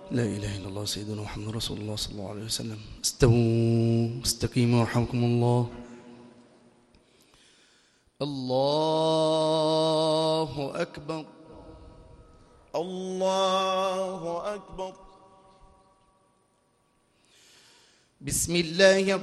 لا إله إلا الله سيدنا محمد رسول الله صلى الله عليه وسلم. استووا استقيموا رحمكم الله. الله أكبر. الله أكبر. بسم الله